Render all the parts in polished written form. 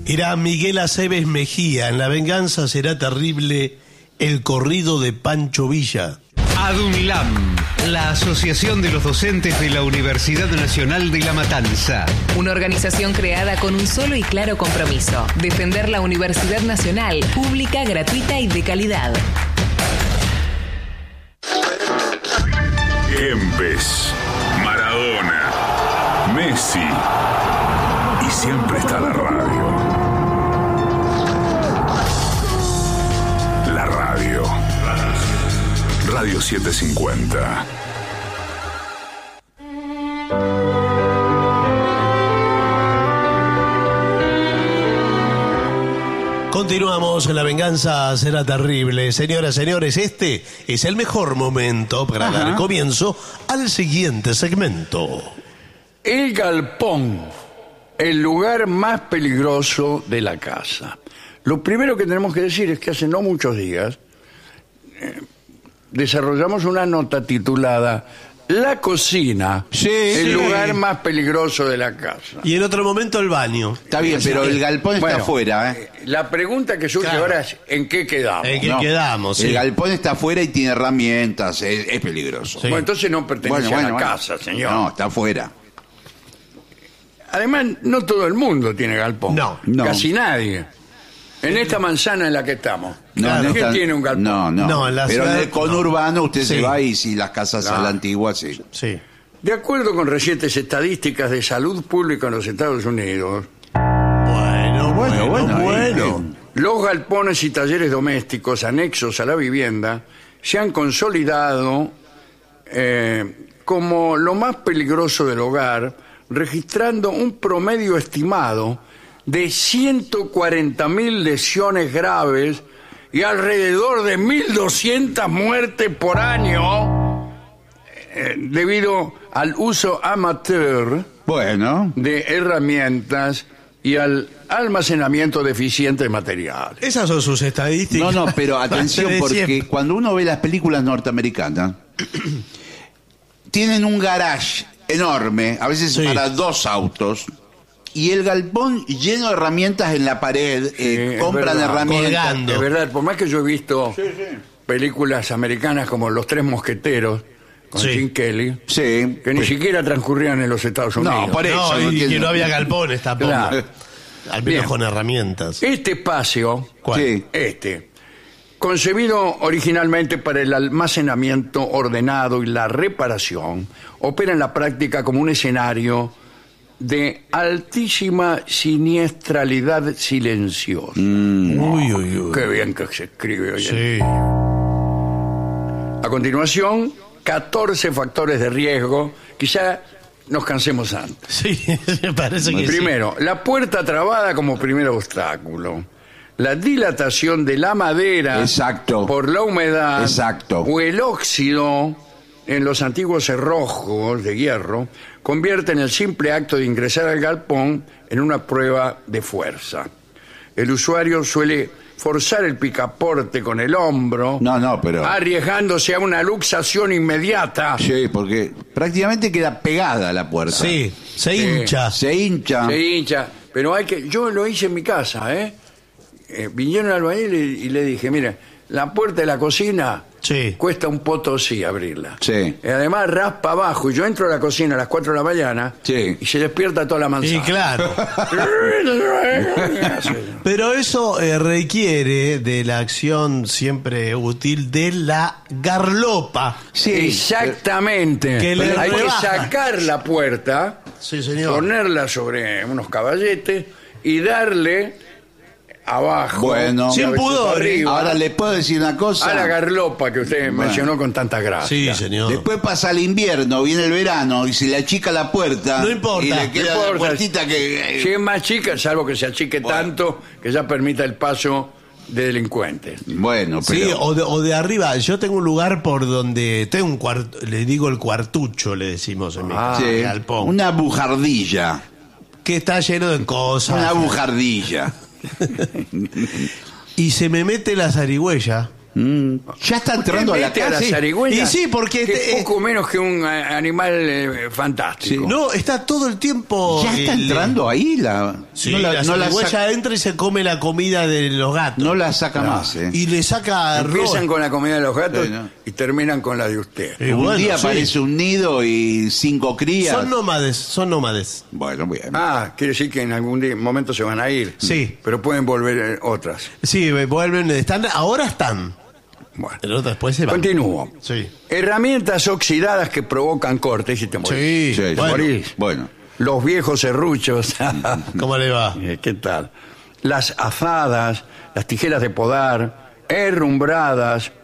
Era Miguel Aceves Mejía. En La venganza será terrible, el corrido de Pancho Villa. ADUNLAM, la Asociación de los Docentes de la Universidad Nacional de La Matanza. Una organización creada con un solo y claro compromiso: defender la Universidad Nacional, pública, gratuita y de calidad. Kempes, Maradona, Messi y siempre está la radio. La radio. Radio 750. Continuamos, La venganza será terrible. Señoras, señores, este es el mejor momento para dar comienzo al siguiente segmento. El galpón, el lugar más peligroso de la casa. Lo primero que tenemos que decir es que hace no muchos días desarrollamos una nota titulada La cocina, el lugar más peligroso de la casa. Y en otro momento el baño. Está bien, pero el galpón está afuera, ¿eh? La pregunta que surge ahora es ¿en qué quedamos? ¿En qué quedamos? El galpón está afuera y tiene herramientas, es peligroso. Bueno, entonces no pertenece a la casa, señor. No, está afuera. Además, no todo el mundo tiene galpón. No. Casi nadie. En esta manzana en la que estamos. Claro. ¿Quién tiene un galpón? No, en la pero ciudad, en el conurbano usted Sí. se va y si las casas a la antigua, sí. Sí. De acuerdo con recientes estadísticas de salud pública en los Estados Unidos, Bueno. los galpones y talleres domésticos anexos a la vivienda se han consolidado como lo más peligroso del hogar, registrando un promedio estimado de 140.000 lesiones graves y alrededor de 1.200 muertes por año debido al uso amateur de herramientas y al almacenamiento deficiente de materiales. Esas son sus estadísticas. No, pero atención, De porque siempre. cuando uno ve las películas norteamericanas, tienen un garage enorme, a veces para 2 autos, y el galpón lleno de herramientas en la pared, compran herramientas. Es verdad, por más que yo he visto películas americanas como Los Tres Mosqueteros, con Jim Kelly, que ni siquiera transcurrían en los Estados Unidos. No, por eso. No, y que no había galpones tampoco. Claro. Al menos Bien. con herramientas. Este espacio, ¿Cuál? concebido originalmente para el almacenamiento ordenado y la reparación, opera en la práctica como un escenario de altísima siniestralidad silenciosa. Qué bien que se escribe hoy. Sí. A continuación, 14 factores de riesgo. Quizá nos cansemos antes. Sí, me parece que Primero, la puerta trabada como primer obstáculo. La dilatación de la madera por la humedad o el óxido en los antiguos cerrojos de hierro convierten el simple acto de ingresar al galpón en una prueba de fuerza. El usuario suele forzar el picaporte con el hombro, arriesgándose a una luxación inmediata. Sí, porque prácticamente queda pegada la puerta. Sí, se hincha. Se hincha. Se hincha. Pero yo lo hice en mi casa, vinieron al albañil y le dije, mira, la puerta de la cocina cuesta un potosí abrirla. Y además raspa abajo. Y yo entro a la cocina a las 4 de la mañana y se despierta toda la manzana. Y claro. Pero eso requiere de la acción siempre útil de la garlopa. Exactamente. Hay que sacar la puerta, ponerla sobre unos caballetes y darle abajo. Sin pudor. Ahora le puedo decir una cosa. A la garlopa que usted mencionó con tanta gracia. Sí, señor. Después pasa el invierno, viene el verano y se le achica la puerta. No importa. Y le queda No importa. la puertita que... Si es más chica, salvo que se achique tanto que ya permita el paso de delincuentes. Bueno, pero... Sí, o de arriba. Yo tengo un lugar por donde tengo un cuarto, le digo el cuartucho, le decimos en mi galpón. Una bujardilla. Que está lleno de cosas. Una bujardilla. Y se me mete la zarigüeya Ya está entrando a la casa. Y sí, porque es poco menos que un animal fantástico. Sí. No, está todo el tiempo. Ya está entrando ahí Sí, la zarigüeya entra y se come la comida de los gatos. No la saca más. Y le saca Empiezan con la comida de los gatos y terminan con la de usted. Un día aparece un nido y 5 crías. Son nómades. Bueno, bien. Quiere decir que en algún momento se van a ir. Sí. Pero pueden volver otras. Sí, vuelven, ahora están. Bueno, pero después se van. Continúo. Sí. Herramientas oxidadas que provocan cortes y te morís. Sí, bueno. Los viejos serruchos. ¿Cómo le va? ¿Qué tal? Las azadas, las tijeras de podar, herrumbradas,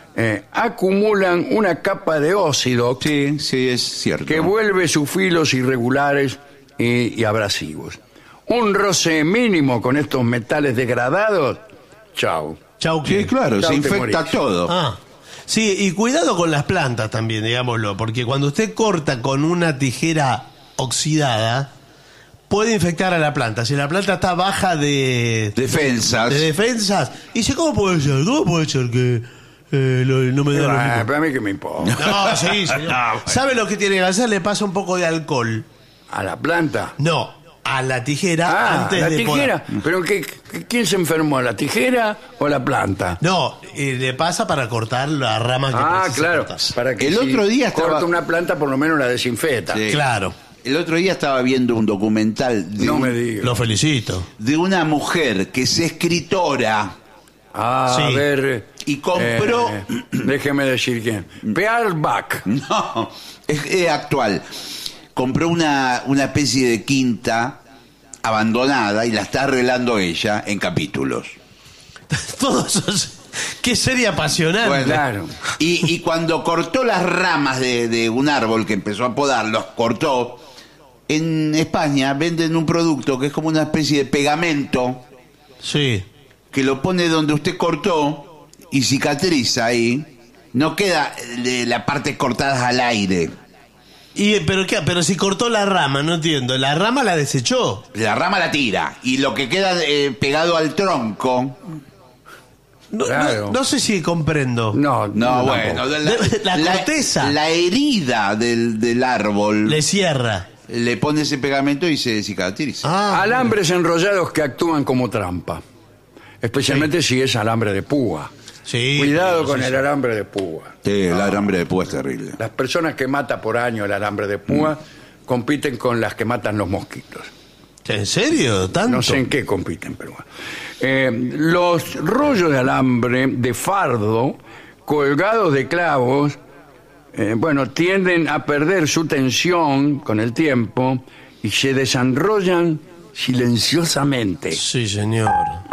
acumulan una capa de óxido. Sí, es cierto. Que vuelve sus filos irregulares y abrasivos. Un roce mínimo con estos metales degradados. Chau. Sí, claro, se infecta todo. Sí, y cuidado con las plantas también, digámoslo, porque cuando usted corta con una tijera oxidada, puede infectar a la planta. Si la planta está baja de defensas, y dice, ¿cómo puede ser? ¿Cómo puede ser que no me da lo mismo? Para mí que me importa. No, sí, señor. ¿Sabe lo que tiene que hacer? Le pasa un poco de alcohol. ¿A la planta? No, a la tijera antes la de tijera. ¿Pero quién se enfermó? ¿La tijera o la planta? No, le pasa para cortar la rama que claro. cortar. Para que otro día corta una planta, por lo menos la desinfecta. Sí. Claro. El otro día estaba viendo un documental me digas. Lo felicito. De una mujer que es escritora. A ver. Y compró. Déjeme decir quién. Pearl Buck. No, es actual. Compró una especie de quinta abandonada y la está arreglando ella en capítulos. Todos. Qué serie apasionante. Bueno, claro. Y cuando cortó las ramas de un árbol que empezó a podar, los cortó. En España venden un producto que es como una especie de pegamento. Sí. Que lo pone donde usted cortó y cicatriza ahí. No queda la parte cortada al aire. Pero si cortó la rama, no entiendo. La rama la desechó. La rama la tira. Y lo que queda pegado al tronco. No sé si comprendo. No, bueno. La corteza. La herida del árbol. Le cierra. Le pone ese pegamento y se cicatriza. Alambres enrollados que actúan como trampa. Especialmente si es alambre de púa. Sí, cuidado con el alambre de púa. Sí, el alambre de púa es terrible. Las personas que mata por año el alambre de púa compiten con las que matan los mosquitos. ¿En serio? ¿Tanto? No sé en qué compiten, pero bueno. Los rollos de alambre de fardo colgados de clavos, tienden a perder su tensión con el tiempo y se desenrollan silenciosamente. Sí, señor.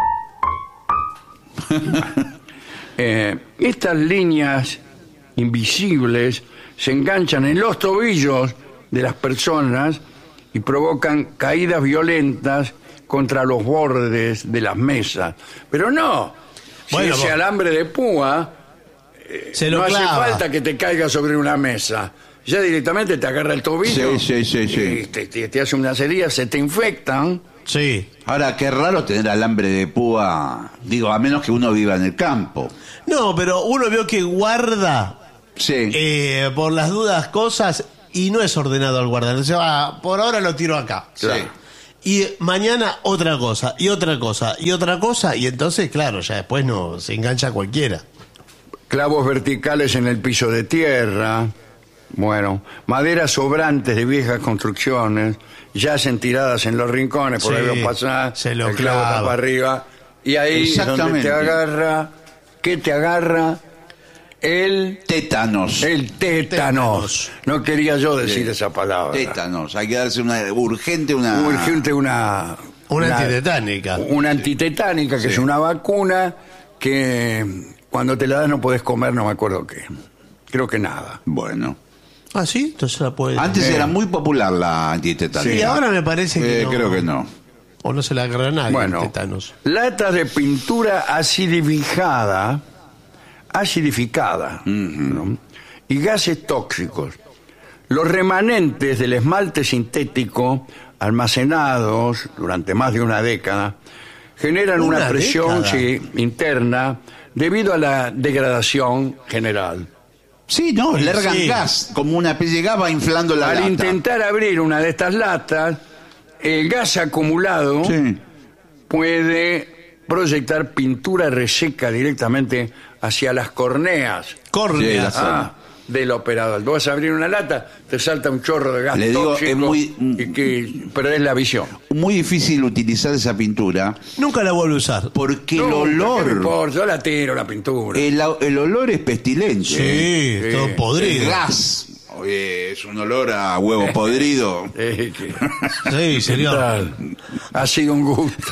Estas líneas invisibles se enganchan en los tobillos de las personas y provocan caídas violentas contra los bordes de las mesas. Pero no, si ese alambre de púa no hace falta que te caiga sobre una mesa. Ya directamente te agarra el tobillo. Sí. Y te hace unas heridas, se te infectan. Sí. Ahora, qué raro tener alambre de púa. Digo, a menos que uno viva en el campo. No, pero uno vio que guarda por las dudas cosas y no es ordenado al guardar. O sea, por ahora lo tiro acá. Sí. Y mañana otra cosa, y otra cosa, y otra cosa, y entonces, claro, ya después no se engancha cualquiera. Clavos verticales en el piso de tierra. Bueno, maderas sobrantes de viejas construcciones, yacen tiradas en los rincones, por ahí lo pasás, el clavo está para arriba, y ahí donde te agarra, ¿qué te agarra? El tétanos. El tétanos. No quería yo decir esa palabra. Tétanos. Hay que darse una antitetánica. Una antitetánica, que es una vacuna que cuando te la das no podés comer, no me acuerdo qué. Creo que nada. Bueno. Ah, sí, entonces la puede. Antes era muy popular la antitetánica. Sí, ahora me parece que no. Creo que no. O no se la agarra nadie. Bueno, tétanos. Latas de pintura acidificada, ¿no? Y gases tóxicos. Los remanentes del esmalte sintético almacenados durante más de una década generan una presión interna debido a la degradación general. Sí, no, largan gas, como una especie de gas va inflando la lata. Al intentar abrir una de estas latas, el gas acumulado puede proyectar pintura reseca directamente hacia las córneas. Del operador. Vos vas a abrir una lata, te salta un chorro de gas tóxico, pero es la visión. Muy difícil utilizar esa pintura. Nunca la vuelvo a usar. Porque el olor... Yo la tiro, la pintura. El olor es pestilente. Sí, todo podrido. El gas. Es un olor a huevo podrido. Sí, señor. Ha sido un gusto.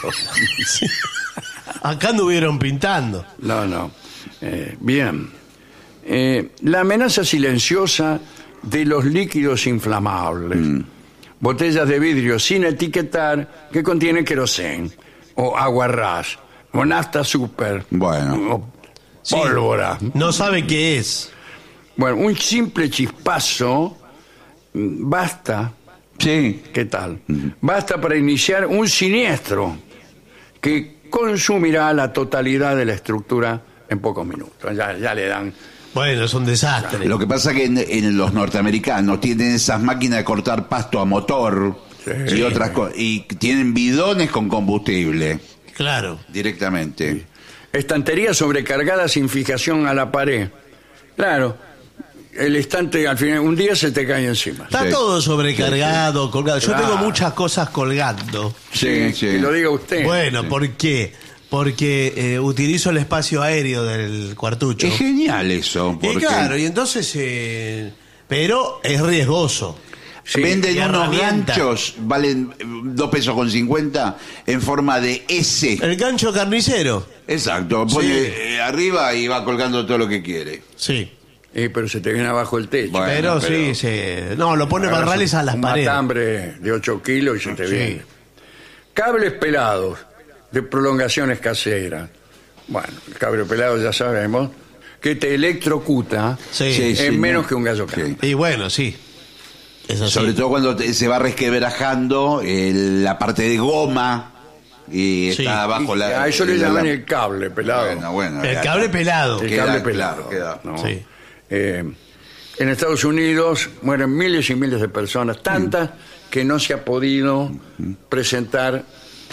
Acá anduvieron pintando. No. Bien. La amenaza silenciosa de los líquidos inflamables. Botellas de vidrio sin etiquetar que contienen querosén, o aguarrás, o nafta super, o pólvora. No sabe qué es. Bueno, un simple chispazo basta. Sí. ¿Qué tal? Basta para iniciar un siniestro que consumirá la totalidad de la estructura en pocos minutos. Ya le dan... Bueno, es un desastre. Lo que pasa es que en los norteamericanos tienen esas máquinas de cortar pasto a motor y otras cosas, y tienen bidones con combustible. Claro. Directamente. Estanterías sobrecargadas sin fijación a la pared. Claro. El estante, al final, un día se te cae encima. Está todo sobrecargado, colgado. Yo tengo muchas cosas colgando. Sí. Que lo diga usted. Bueno, ¿por qué? Porque utilizo el espacio aéreo del cuartucho. Es genial eso. Y claro, y entonces... pero es riesgoso. Venden unos ganchos, valen 2.50 pesos en forma de S. El gancho carnicero. Exacto, pone arriba y va colgando todo lo que quiere. Sí. Pero se te viene abajo el techo. Bueno, sí. No, lo pone barrales a las paredes. Un matambre de 8 kilos y se te viene. Cables pelados de prolongaciones caseras. Bueno, el cable pelado ya sabemos que te electrocuta en menos que un gallo canto. Y bueno, sí. Sobre todo cuando se va resquebrajando la parte de goma y está abajo a eso le llaman el cable pelado. Bueno, el cable pelado. El cable pelado. En Estados Unidos mueren miles y miles de personas, tantas que no se ha podido presentar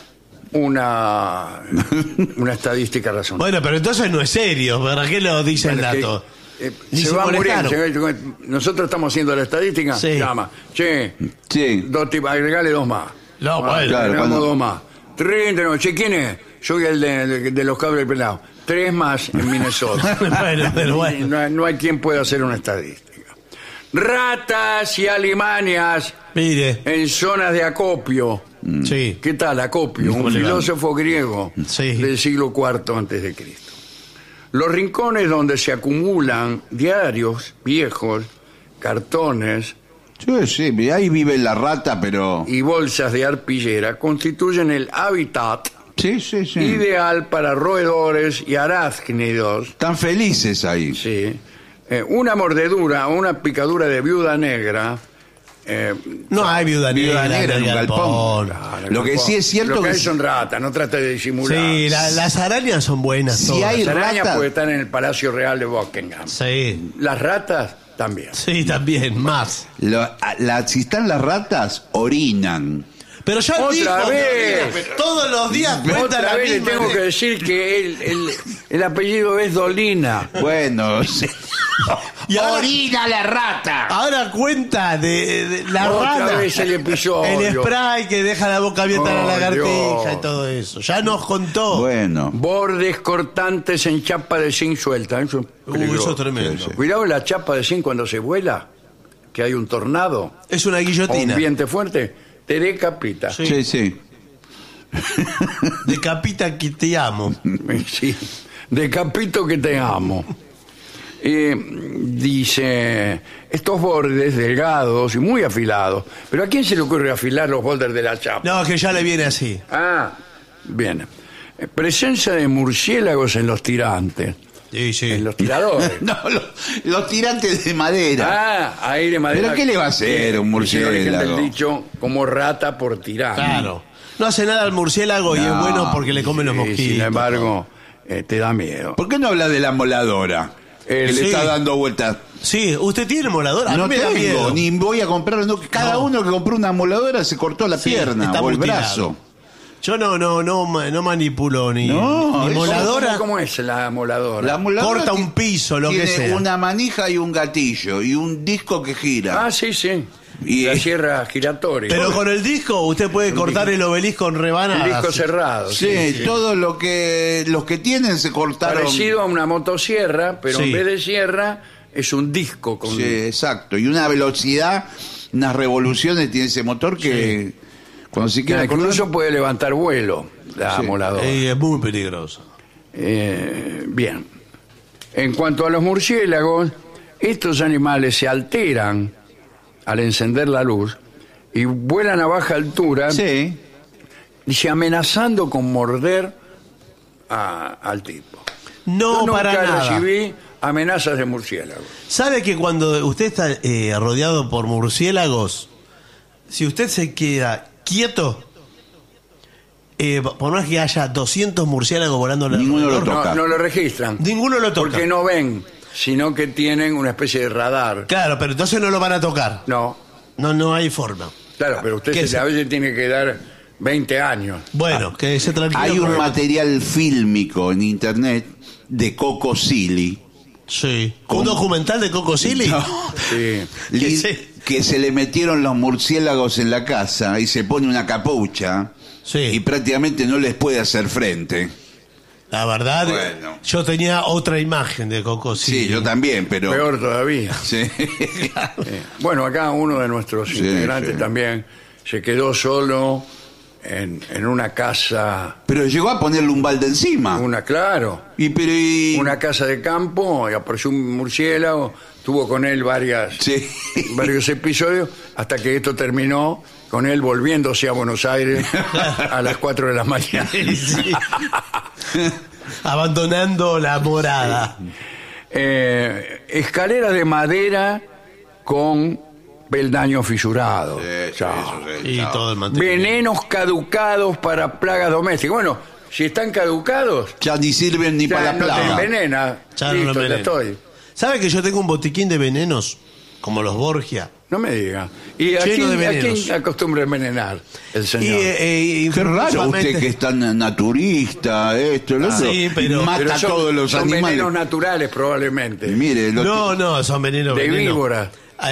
una estadística razonable. Bueno, pero entonces no es serio, ¿para qué lo dice el dato? Se va a morir. Nosotros estamos haciendo la estadística. Llama. Agregale 2 más. No, bueno. Agregamos 2 más. 3, ¿quién es? Soy el de los cables pelados. 3 más en Minnesota. bueno. No hay quien pueda hacer una estadística. Ratas y alimañas en zonas de acopio. ¿Qué tal acopio? Un filósofo griego del siglo IV antes de Cristo. Los rincones donde se acumulan diarios viejos, cartones, ahí vive la rata, pero... y bolsas de arpillera constituyen el hábitat ideal para roedores y arácnidos. Están felices ahí. Una mordedura o una picadura de viuda negra... no hay viuda negra en un galpón. Lo que sí es cierto lo que hay son ratas, no trate de disimular. Sí, las arañas son buenas. Hay las arañas ratas, pueden estar en el Palacio Real de Buckingham. Las ratas también. Sí, también, más. Si están las ratas, orinan. Pero ya otra vez, todos los días cuenta otra la vez misma. Le tengo que decir que el apellido es Dolina. Bueno, y ahora, orina la rata. Ahora cuenta de la otra rata. Vez el episodio. El spray que deja la boca abierta a la lagartija y todo eso. Ya nos contó. Bueno. Bordes cortantes en chapa de zinc suelta. Eso es tremendo. Cuidado la chapa de zinc cuando se vuela, que hay un tornado. Es una guillotina. O un viento fuerte. Te decapita. Sí. Decapita que te amo. Sí. Decapito que te amo. Dice, estos bordes delgados y muy afilados. ¿Pero a quién se le ocurre afilar los bordes de la chapa? No, que ya le viene así. Bien. Presencia de murciélagos en los tirantes. Sí. En los tiradores. No, los tirantes de madera. Ahí de madera. ¿Pero qué le va a hacer un murciélago? El dicho como rata por tirar. Claro. No hace nada al murciélago y es bueno porque le comen los mosquitos. Sin embargo, te da miedo. ¿Por qué no habla de la moladora? Que le está dando vueltas. Sí, ¿usted tiene moladora? A no mí me da miedo. Ni voy a comprar. Cada uno que compró una moladora se cortó la pierna o el brazo. Yo no manipulo ni moladora. ¿Cómo es la moladora? La moladora corta un piso, lo que sea. Tiene una manija y un gatillo y un disco que gira. Ah, sí. Y la sierra giratoria. Pero con el disco usted puede cortar el obelisco en rebanadas. El disco cerrado. Sí, todo lo que los que tienen se cortaron. Parecido a una motosierra, pero en vez de sierra es un disco. Sí, exacto. Y una velocidad, unas revoluciones tiene ese motor que cuando se quiera incluso puede levantar vuelo la moladora. Es muy peligroso. Bien. En cuanto a los murciélagos, estos animales se alteran al encender la luz y vuelan a baja altura, dice, amenazando con morder al tipo. No, para nada. Recibí amenazas de murciélagos. ¿Sabe que cuando usted está rodeado por murciélagos, si usted se queda quieto, por más que haya 200 murciélagos volando ninguno lo toca? No lo registran. Ninguno lo toca. Porque no ven, sino que tienen una especie de radar. Claro, pero entonces no lo van a tocar. No hay forma. Claro, pero usted a veces tiene que dar 20 años. Bueno, que se tranquilo. Hay un material fílmico en internet de Coco Silly. Sí. ¿Un documental de Coco Silly? No. Sí. Que se le metieron los murciélagos en la casa y se pone una capucha y prácticamente no les puede hacer frente. La verdad, yo tenía otra imagen de Coco Silly. Sí, yo también, pero... Peor todavía. Sí. Bueno, acá uno de nuestros integrantes también se quedó solo en una casa... Pero llegó a ponerle un balde encima. Una Una casa de campo, y apareció un murciélago, tuvo con él varios episodios, hasta que esto terminó con él volviéndose a Buenos Aires a las 4 de la mañana. Abandonando la morada. Escaleras de con peldaños fisurados. Y todo el mantenimiento. Venenos caducados para plagas domésticas. Bueno, si están caducados, ya ni sirven ni para la plaga. No te envenena. Ya no lo estoy. ¿Sabe que yo tengo un botiquín de venenos? Como los Borgia. No me diga. ¿Y a quién acostumbra envenenar el señor? Qué raro usted que es tan naturista, esto, lo otro. Sí, pero mata a todos los son animales. Venenos naturales, probablemente. Mire, no, son venenos. De víboras.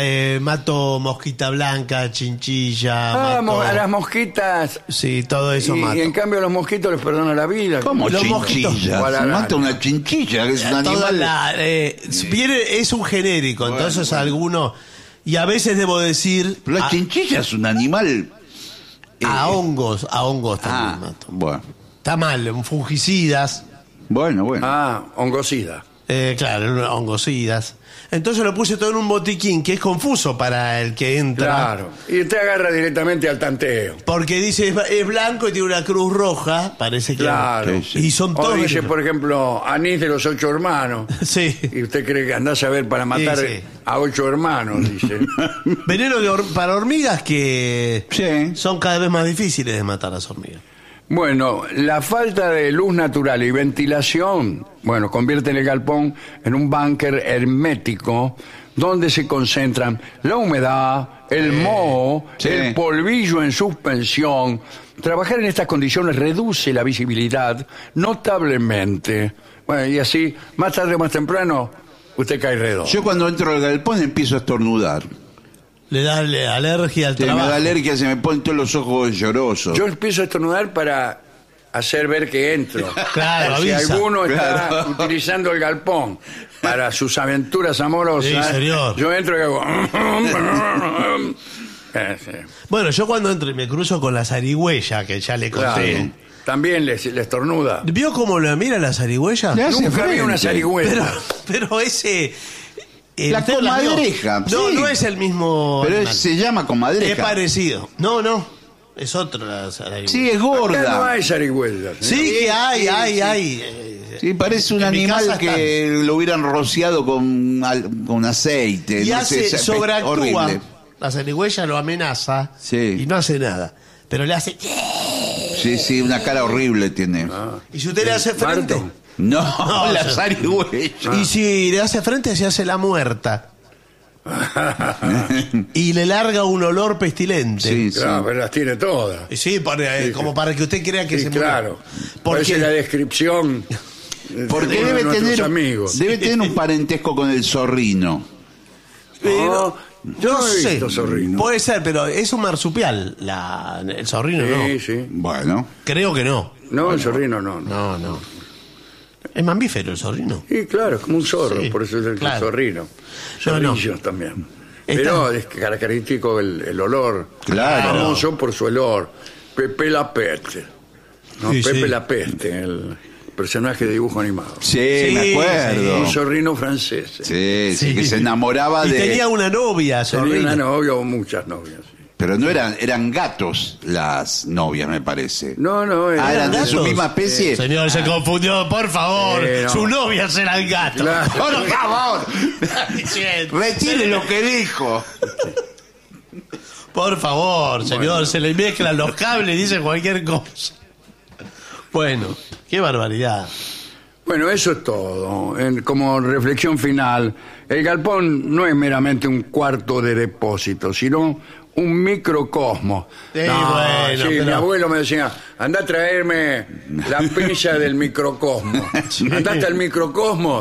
Mato mosquita blanca, chinchilla. A las mosquitas. Sí, todo eso mato. Y en cambio a los mosquitos les perdona la vida. ¿Cómo los chinchilla? Mata una chinchilla, que es un animal. Es un genérico, entonces alguno. Y a veces debo decir. Pero la chinchilla es un animal. A hongos también mato. Bueno. Está mal, fungicidas. Bueno. Hongocida. Claro, hongocidas. Entonces lo puse todo en un botiquín que es confuso para el que entra. Claro. Y usted agarra directamente al tanteo. Porque dice es blanco y tiene una cruz roja, parece que. Claro. Y son todos. O dice, por ejemplo, anís de los 8 hermanos. Sí. Y usted cree que andás a ver para matar a 8 hermanos, dice. Veneno para hormigas que son cada vez más difíciles de matar las hormigas. Bueno, la falta de luz natural y ventilación, convierte el galpón en un búnker hermético donde se concentran la humedad, el moho, el polvillo en suspensión. Trabajar en estas condiciones reduce la visibilidad notablemente. Bueno, y así, más tarde o más temprano, usted cae redondo. Yo cuando entro al galpón empiezo a estornudar. Le da alergia al trabajo. Me da alergia, se me ponen todos los ojos llorosos. Yo empiezo a estornudar para hacer ver que entro. Claro, si alguno está utilizando el galpón para sus aventuras amorosas, sí, señor. Yo entro y hago... Bueno, yo cuando entro y me cruzo con la zarigüeya, que ya le conté. Claro. También le estornuda. ¿Vio cómo lo mira la zarigüeya? Nunca vi una zarigüeya. Pero ese... La comadreja. No es el mismo. Pero animal. Se llama comadreja. Es parecido. No. Es otra zarigüeya. Sí, es gorda. Acá no hay zarigüeyas. Sí, que hay. Sí, parece un animal que lo hubieran rociado con aceite. Y sobreactúa. Horrible. La zarigüeya lo amenaza y no hace nada. Pero le hace... Sí, una cara horrible tiene. ¿Y si usted le hace frente? Barton. No, la zarigüeya. Y si le hace frente, se hace la muerta. Y le larga un olor pestilente. Sí, Claro, pero las tiene todas. Y sí, como para que usted crea que Sí, se murió. claro. Porque Parece la descripción Porque de debe nuestros amigos. tener un parentesco con el zorrino. No, yo no he sé. visto zorrino. Puede ser, pero es un marsupial. El zorrino Sí, no. sí. Bueno. Creo que no. No, el zorrino no. No. Es mamífero el zorrino. Sí, claro, es como un zorro, Sí, por eso es el claro. zorrino. Yo no. Zorrillos también. Está- Pero es característico el olor. Claro. Famoso por su olor. Pepe la Peste. No, Sí, Pepe sí. la Peste, el personaje de dibujo animado. Sí, Sí, me acuerdo. Un zorrino francés. Sí, que se enamoraba Y de... tenía una novia, Tenía zorrino. una novia o muchas novias. Sí. Pero no eran gatos las novias, me parece. No, Eran de su gatos. misma especie. Señor, se confundió, por favor. No. Su novia será el gato. Claro. Por favor, retire lo que dijo. Por favor, señor, se le mezclan los cables y dice cualquier cosa. Bueno, qué barbaridad. Bueno, eso es todo. Como reflexión final, el galpón no es meramente un cuarto de depósito, sino un microcosmos. Sí, bueno, sí, pero- mi abuelo me decía, anda a traerme la pinza del microcosmos. Andá hasta el microcosmos.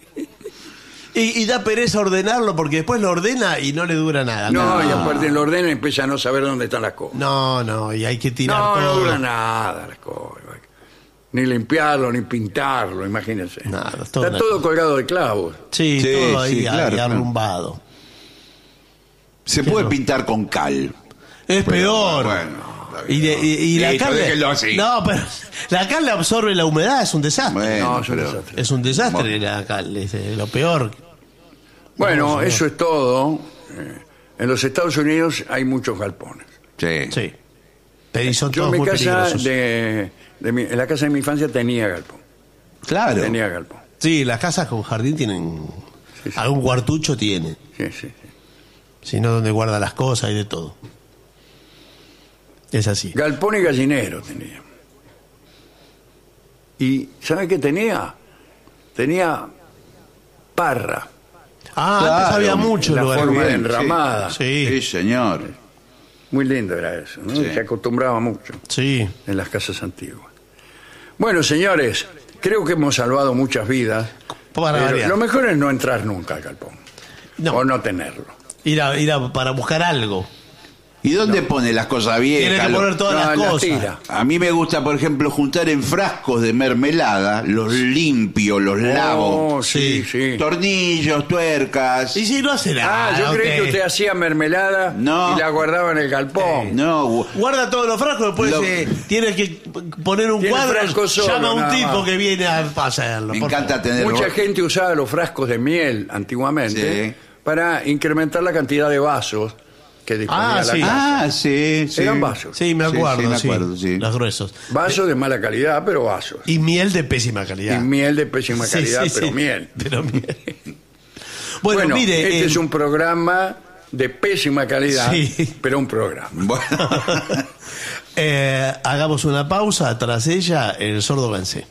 Y da pereza ordenarlo porque después lo ordena y no le dura nada. No, y aparte lo ordena y empieza a no saber dónde están las cosas. No, y hay que tirar No, no todo. dura nada las cosas. Ni limpiarlo, ni pintarlo, imagínense. Nada, es todo Está una- todo colgado de clavos. Sí, Sí, todo ahí, sí, claro, ahí claro. arrumbado. Se puede pintar con cal. Es peor. Bueno, Y la Listo, cal. déjenlo así. No, pero la cal le absorbe la humedad, es un desastre. Bueno, No, es un pero- desastre. Es un desastre la cal, es lo peor. Bueno, No, señor. eso es todo. En los Estados Unidos hay muchos galpones. Sí. Sí. Pero y son Yo todos en mi muy casa, peligrosos. en la casa de mi infancia tenía galpón. Claro. Tenía galpón. Sí, las casas con jardín tienen. Sí, sí. Algún cuartucho tiene. Sí. Si no, donde guarda las cosas y de todo. Es así. Galpón y gallinero tenía. ¿Y sabe qué tenía? Tenía parra. Ah, Claro, antes había mucho la lugar. forma de bien, enramada. Sí, Sí, señor. Muy lindo era eso, ¿no? Sí. Se acostumbraba mucho sí. en las casas antiguas. Bueno, señores, creo que hemos salvado muchas vidas. Para pero variar. lo mejor es no entrar nunca al galpón. No. O no tenerlo. Ir a para buscar algo. ¿Y dónde pone las cosas Tiene viejas? que poner todas No, las las cosas. tira. A mí me gusta, por ejemplo, juntar en frascos de mermelada, los limpio, los lavo. Oh, sí, sí. Tornillos, tuercas. Y si no hace nada. Ah, yo creí que usted hacía mermelada No. y la guardaba en el galpón. No, Guarda todos los frascos, después Lo- tiene que poner un Tiene cuadro, frasco solo, llama a un nada tipo más. que viene a pasarlo. me por encanta favor. tener... Mucha gente usaba los frascos de miel antiguamente Sí. para incrementar la cantidad de vasos que disponía Ah, la sí. casa. Ah, sí, sí. Eran vasos. Sí, me acuerdo, me acuerdo, sí. Los gruesos. Vasos de mala calidad, pero vasos. Y miel de pésima calidad. Y miel de pésima Sí, calidad, sí, pero sí. miel. Pero miel. Bueno, mire. este es un programa de pésima calidad, Sí. pero un programa. Bueno, hagamos una pausa. Tras ella, el sordo vence.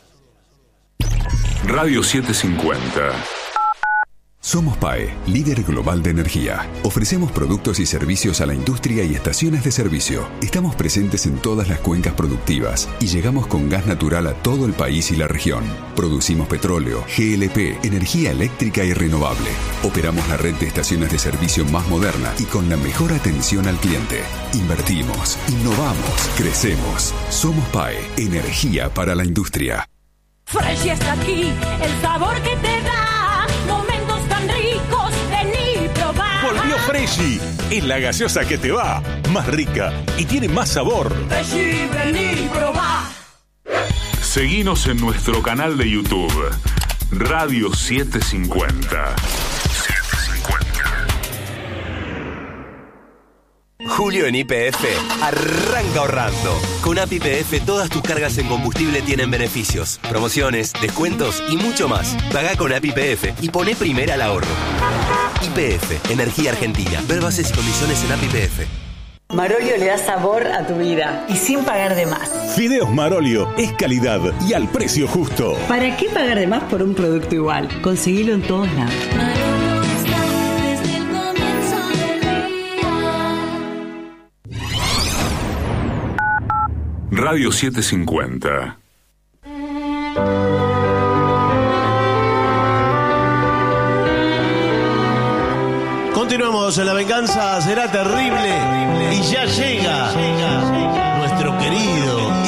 Radio 750. Somos PAE, líder global de energía. Ofrecemos productos y servicios a la industria y estaciones de servicio. Estamos presentes en todas las cuencas productivas y llegamos con gas natural a todo el país y la región. Producimos petróleo, GLP, energía eléctrica y renovable. Operamos la red de estaciones de servicio más moderna y con la mejor atención al cliente. Invertimos, innovamos, crecemos. Somos PAE, energía para la industria. Fresh está aquí, el sabor que te da momentos tan ricos, vení y probá. Volvió Freshy, es la gaseosa que te va, más rica y tiene más sabor. Freshy, vení y probá. Seguinos en nuestro canal de YouTube, Radio 750. Julio en YPF arranca ahorrando. Con App YPF todas tus cargas en combustible tienen beneficios, promociones, descuentos y mucho más. Pagá con App YPF y poné primera al ahorro. YPF, Energía Argentina. Ver bases y condiciones en App YPF. Marolio le da sabor a tu vida y sin pagar de más. Fideos Marolio es calidad y al precio justo. ¿Para qué pagar de más por un producto igual? Conseguilo en todos lados. Radio 750. Continuamos, la venganza será terrible y ya llega nuestro querido